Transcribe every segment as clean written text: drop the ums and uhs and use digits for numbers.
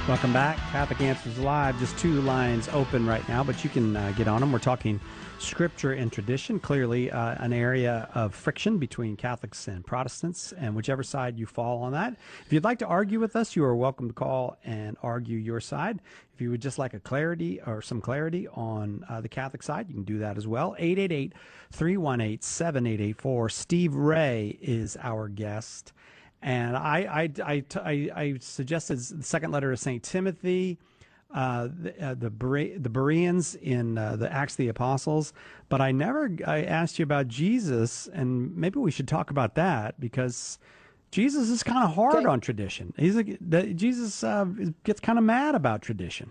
Welcome back. Catholic Answers Live. Just two lines open right now, but you can get on them. We're talking scripture and tradition, clearly an area of friction between Catholics and Protestants, and whichever side you fall on that. If you'd like to argue with us, you are welcome to call and argue your side. If you would just like a clarity or some clarity on the Catholic side, you can do that as well. 888-318-7884. Steve Ray is our guest. And I suggested the second letter of St. Timothy, the Bereans in the Acts of the Apostles, but I asked you about Jesus, and maybe we should talk about that because Jesus is kind of hard on tradition. Jesus gets kind of mad about tradition.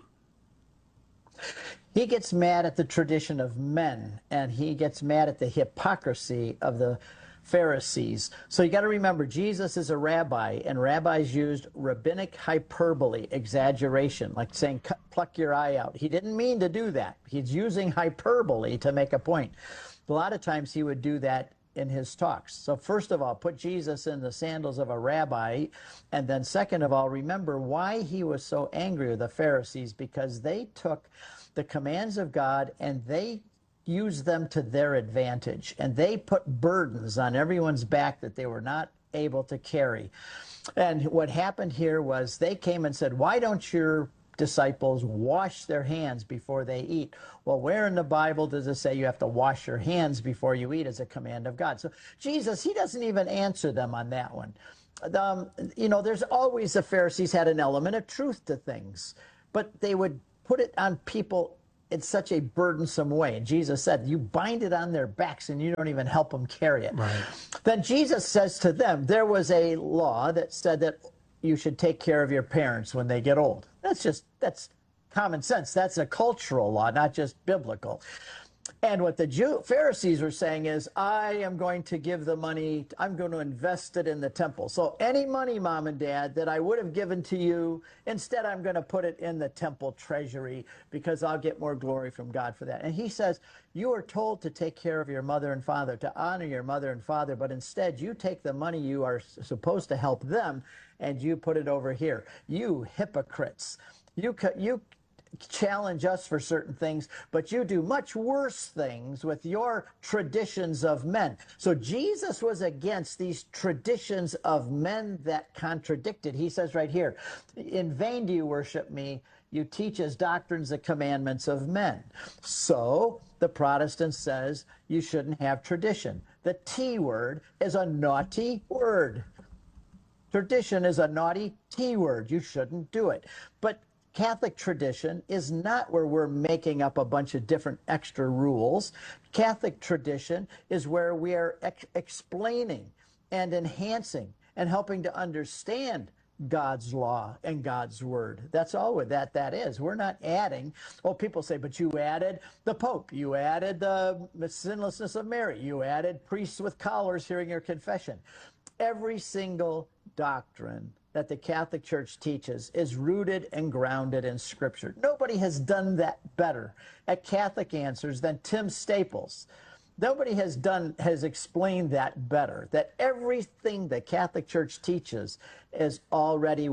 He gets mad at the tradition of men, and he gets mad at the hypocrisy of the Pharisees. So you got to remember, Jesus is a rabbi, and rabbis used rabbinic hyperbole, exaggeration, like saying, pluck your eye out. He didn't mean to do that. He's using hyperbole to make a point. A lot of times he would do that in his talks. So first of all, put Jesus in the sandals of a rabbi, and then second of all, remember why he was so angry with the Pharisees, because they took the commands of God and they use them to their advantage, and they put burdens on everyone's back that they were not able to carry. And what happened here was they came and said, why don't your disciples wash their hands before they eat? Well, where in the Bible does it say you have to wash your hands before you eat as a command of God? So Jesus, he doesn't even answer them on that one. There's always, the Pharisees had an element of truth to things, but they would put it on people in such a burdensome way. And Jesus said, you bind it on their backs and you don't even help them carry it. Right. Then Jesus says to them, there was a law that said that you should take care of your parents when they get old. That's common sense. That's a cultural law, not just biblical. And what the Pharisees were saying is, I am going to give the money, I'm going to invest it in the temple. So any money, Mom and Dad, that I would have given to you, instead I'm going to put it in the temple treasury because I'll get more glory from God for that. And he says, you are told to take care of your mother and father, to honor your mother and father, but instead you take the money you are supposed to help them and you put it over here. You hypocrites. You challenge us for certain things, but you do much worse things with your traditions of men. So Jesus was against these traditions of men that contradicted. He says right here, in vain do you worship me, you teach as doctrines the commandments of men. So the Protestant says you shouldn't have tradition. The T word is a naughty word. Tradition is a naughty T word. You shouldn't do it. But Catholic tradition is not where we're making up a bunch of different extra rules. Catholic tradition is where we are explaining and enhancing and helping to understand God's law and God's word. That's all that is. We're not adding. Oh, people say, but you added the Pope. You added the sinlessness of Mary. You added priests with collars hearing your confession. Every single doctrine that the Catholic Church teaches is rooted and grounded in Scripture. Nobody has done that better at Catholic Answers than Tim Staples. Nobody has explained that better, that everything the Catholic Church teaches is already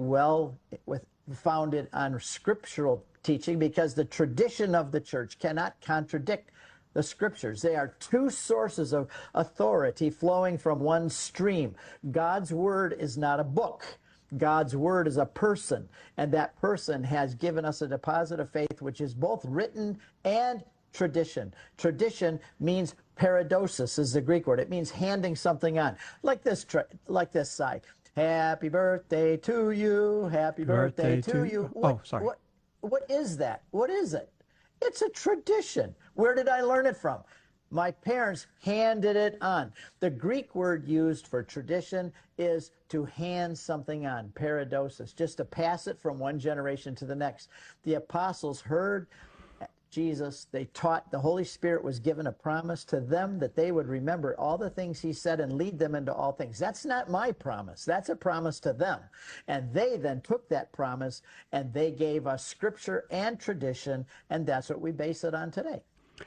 founded on scriptural teaching, because the tradition of the Church cannot contradict the Scriptures. They are two sources of authority flowing from one stream. God's Word is not a book. God's Word is a person, and that person has given us a deposit of faith, which is both written and tradition. Tradition means paradosis is the Greek word. It means handing something on. Like this side. Happy birthday to you. Happy birthday to you. Sorry. What is that? What is it? It's a tradition. Where did I learn it from? My parents handed it on. The Greek word used for tradition is to hand something on, paradosis, just to pass it from one generation to the next. The apostles heard Jesus, they taught, the Holy Spirit was given a promise to them that they would remember all the things he said and lead them into all things. That's not my promise. That's a promise to them. And they then took that promise and they gave us Scripture and tradition, and that's what we base it on today.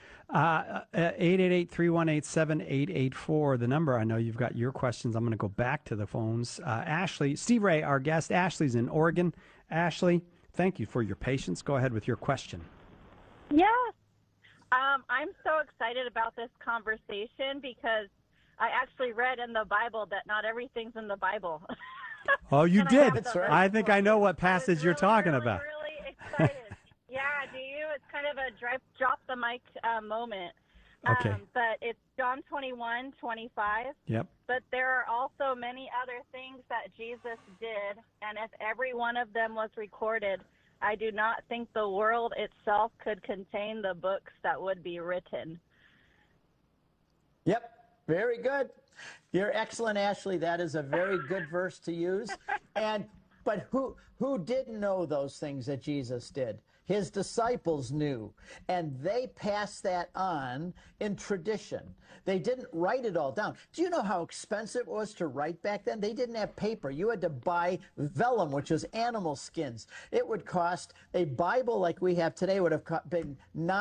888-318-7884, the number. I know you've got your questions. I'm going to go back to the phones. Ashley, Steve Ray, our guest. Ashley's in Oregon. Ashley, Thank you for your patience. Go ahead with your question. Yes. I'm so excited about this conversation because I actually read in the Bible that not everything's in the Bible. Oh, you And did. That's right. I think I know what passage you're talking about. Really excited. Yeah, do you? It's kind of a drop the mic moment. Okay. But it's John 21:25. Yep. But there are also many other things that Jesus did, and if every one of them was recorded, I do not think the world itself could contain the books that would be written. Yep, very good. You're excellent, Ashley. That is a very good verse to use. But who didn't know those things that Jesus did? His disciples knew, and they passed that on in tradition. They didn't write it all down. Do you know how expensive it was to write back then? They didn't have paper. You had to buy vellum, which is animal skins. It would cost, a Bible like we have today would have been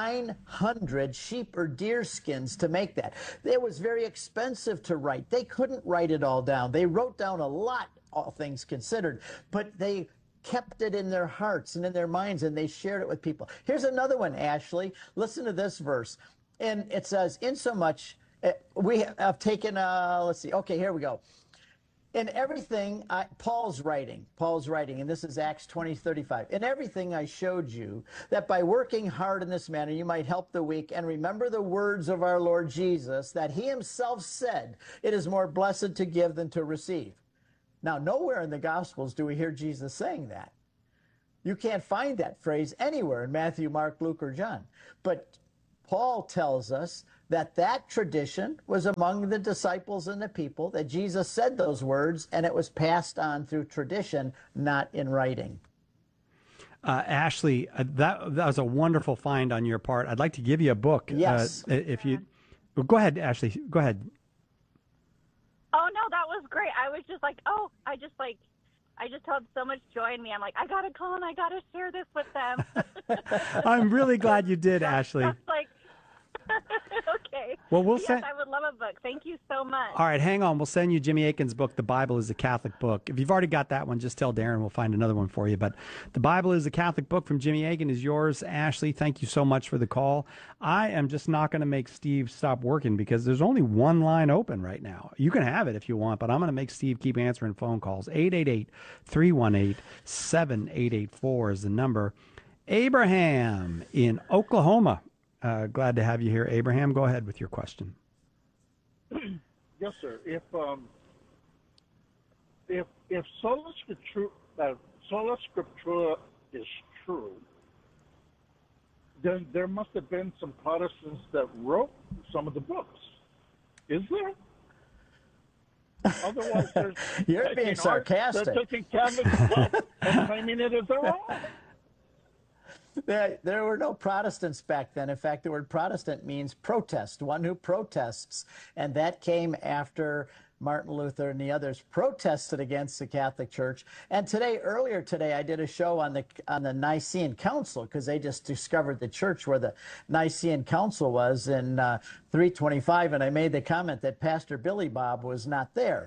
900 sheep or deer skins to make that. It was very expensive to write. They couldn't write it all down. They wrote down a lot, all things considered, but they kept it in their hearts and in their minds, and they shared it with people. Here's another one, Ashley. Listen to this verse. And it says, insomuch, we have taken, let's see. Okay, here we go. In everything, Paul's writing, and this is Acts 20:35. In everything I showed you that by working hard in this manner, you might help the weak, and remember the words of our Lord Jesus, that he himself said, it is more blessed to give than to receive. Now, nowhere in the Gospels do we hear Jesus saying that. You can't find that phrase anywhere in Matthew, Mark, Luke, or John. But Paul tells us that that tradition was among the disciples and the people, that Jesus said those words, and it was passed on through tradition, not in writing. Ashley, that was a wonderful find on your part. I'd like to give you a book. Yes. If you, well, go ahead, Ashley. Go ahead. Oh, no, that was great. I was just like, I just had so much joy in me. I'm like, I got to call and I got to share this with them. I'm really glad you did, Ashley. That's like, okay. Well, we'll yes, send. I would love a book. Thank you so much. All right, hang on. We'll send you Jimmy Akin's book, The Bible is a Catholic Book. If you've already got that one, just tell Darren. We'll find another one for you. But The Bible is a Catholic Book from Jimmy Akin is yours. Ashley, thank you so much for the call. I am just not going to make Steve stop working because there's only one line open right now. You can have it if you want, but I'm going to make Steve keep answering phone calls. 888-318-7884 is the number. Abraham in Oklahoma. Glad to have you here, Abraham. Go ahead with your question. Yes, sir. If sola scriptura is true, then there must have been some Protestants that wrote some of the books. Is there? Otherwise, there's You're being sarcastic. They're taking Catholic book and claiming it as their own. There were no Protestants back then. In fact, the word Protestant means protest, one who protests. And that came after Martin Luther and the others protested against the Catholic Church. And earlier today, I did a show on the Nicene Council because they just discovered the church where the Nicene Council was in 325. And I made the comment that Pastor Billy Bob was not there.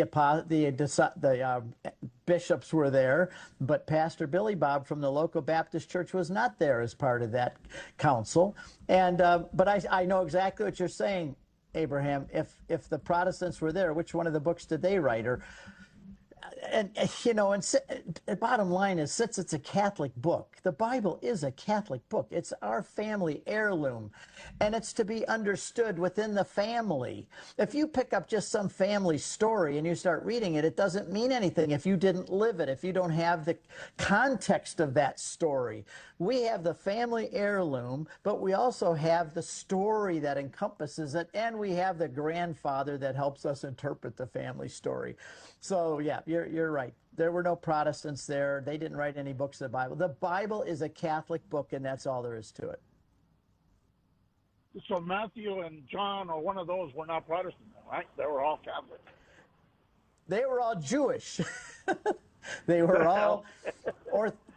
The bishops were there, but Pastor Billy Bob from the local Baptist church was not there as part of that council. And but I know exactly what you're saying, Abraham. If the Protestants were there, which one of the books did they write? And the bottom line is, since it's a Catholic book, the Bible is a Catholic book. It's our family heirloom, and it's to be understood within the family. If you pick up just some family story and you start reading it, it doesn't mean anything if you didn't live it, if you don't have the context of that story. We have the family heirloom, but we also have the story that encompasses it, and we have the grandfather that helps us interpret the family story. So, yeah, you're right. There were no Protestants there. They didn't write any books of the Bible. The Bible is a Catholic book, and that's all there is to it. So Matthew and John or one of those were not Protestant, right? They were all Catholic. They were all Jewish. They were all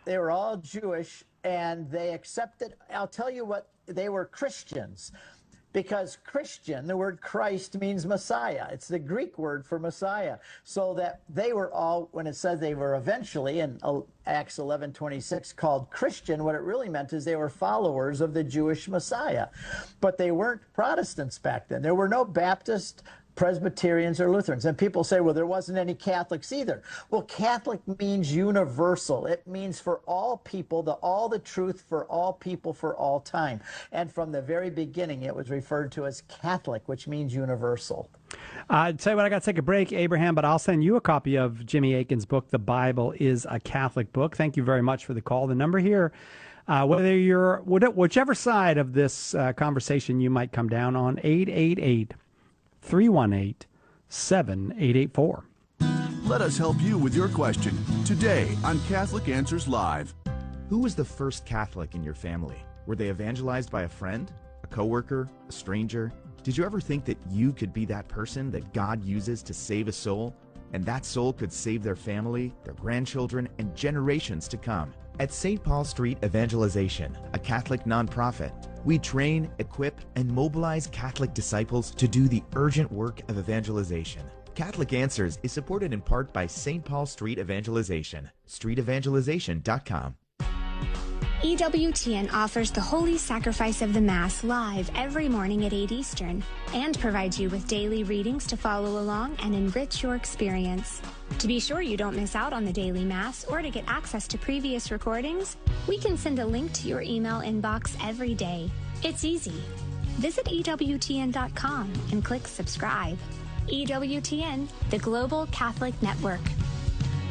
Jewish, and they accepted. I'll tell you what, they were Christians. because Christian, the word Christ means Messiah. It's the Greek word for Messiah. So that they were all, when it says they were eventually in Acts 11:26 called Christian, what it really meant is they were followers of the Jewish Messiah. But they weren't Protestants back then. There were no Baptist, Presbyterians, or Lutherans. And people say, well, there wasn't any Catholics either. Well, Catholic means universal. It means for all people, all the truth for all people for all time. And from the very beginning, it was referred to as Catholic, which means universal. I'd say what, I got to take a break, Abraham, but I'll send you a copy of Jimmy Akin's book, The Bible is a Catholic Book. Thank you very much for the call. The number here, whether you're whichever side of this conversation you might come down on, 888-318-7884. Let us help you with your question today on Catholic Answers Live. Who was the first Catholic in your family? Were they evangelized by a friend, a coworker, a stranger? Did you ever think that you could be that person that God uses to save a soul, and that soul could save their family, their grandchildren, and generations to come? At St. Paul Street Evangelization, a Catholic nonprofit, we train, equip, and mobilize Catholic disciples to do the urgent work of evangelization. Catholic Answers is supported in part by St. Paul Street Evangelization, streetevangelization.com. EWTN offers the Holy Sacrifice of the Mass live every morning at 8 Eastern and provides you with daily readings to follow along and enrich your experience. To be sure you don't miss out on the daily Mass or to get access to previous recordings, we can send a link to your email inbox every day. It's easy. Visit EWTN.com and click subscribe. EWTN, the Global Catholic Network.